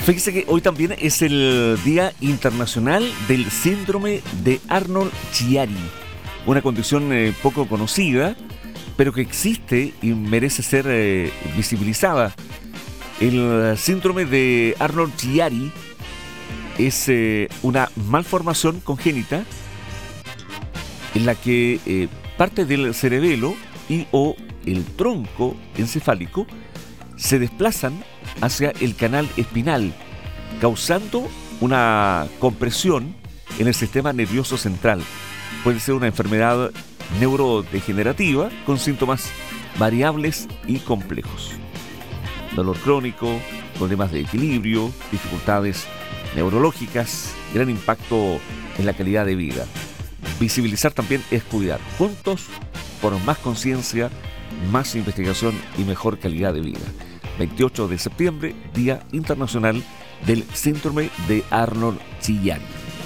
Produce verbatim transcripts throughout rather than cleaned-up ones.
Fíjese que hoy también es el Día Internacional del Síndrome de Arnold-Chiari, una condición eh, poco conocida, pero que existe y merece ser eh, visibilizada. El síndrome de Arnold-Chiari es eh, una malformación congénita en la que eh, parte del cerebelo y o el tronco encefálico se desplazan hacia el canal espinal, causando una compresión en el sistema nervioso central. Puede ser una enfermedad neurodegenerativa con síntomas variables y complejos. Dolor crónico, problemas de equilibrio, dificultades neurológicas, gran impacto en la calidad de vida. Visibilizar también es cuidar. Juntos por más conciencia, más investigación y mejor calidad de vida. veintiocho de septiembre, Día Internacional del Síndrome de Arnold-Chiari.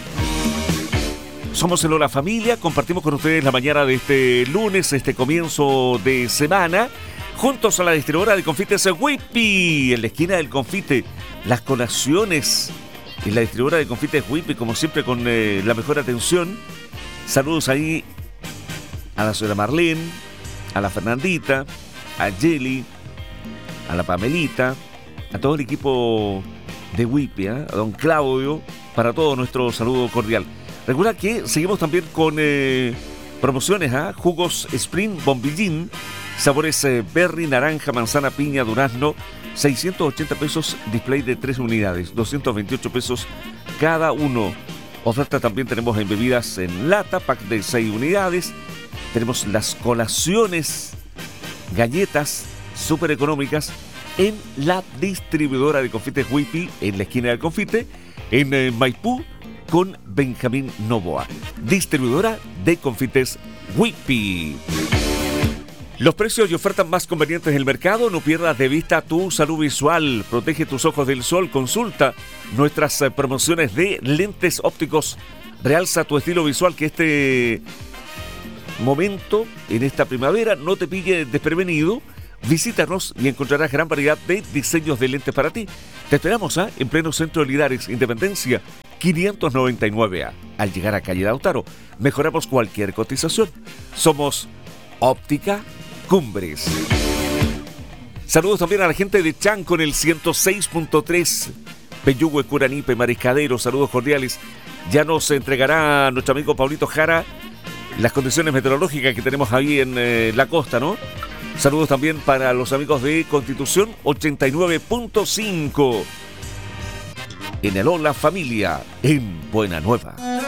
Somos el Hola Familia, compartimos con ustedes la mañana de este lunes, este comienzo de semana, juntos a la distribuidora de confites Whippy, en la esquina del confite, las colaciones en la distribuidora de confites Whippy, como siempre con eh, la mejor atención. Saludos ahí a la señora Marlene, a la Fernandita, a Jelly, a la Pamelita, a todo el equipo de Whippy, ¿eh? A don Claudio, para todo nuestro saludo cordial. Recuerda que seguimos también con eh, promociones, ¿eh? Jugos Spring Bombillín, sabores eh, berry, naranja, manzana, piña, durazno, seiscientos ochenta pesos, display de tres unidades, doscientos veintiocho pesos cada uno. Oferta también tenemos en bebidas en lata, pack de seis unidades. Tenemos las colaciones, galletas súper económicas en la distribuidora de confites Whippy, en la esquina del confite, en eh, Maipú, con Benjamín Novoa. Distribuidora de confites Whippy. Los precios y ofertas más convenientes del mercado. No pierdas de vista tu salud visual. Protege tus ojos del sol. Consulta nuestras eh, promociones de lentes ópticos. Realza tu estilo visual, que este momento, en esta primavera, no te pille desprevenido. Visítanos y encontrarás gran variedad de diseños de lentes para ti. Te esperamos ¿eh? en pleno centro de Linares, Independencia quinientos noventa y nueve A. Al llegar a calle Lautaro, mejoramos cualquier cotización. Somos Óptica Cumbres. Saludos también a la gente de Chanco en el ciento seis punto tres. Peyúgue, Curanipe, Mariscadero, saludos cordiales. Ya nos entregará nuestro amigo Paulito Jara las condiciones meteorológicas que tenemos ahí en eh, la costa, ¿no? Saludos también para los amigos de Constitución ochenta y nueve punto cinco. En el Hola Familia, en Buena Nueva.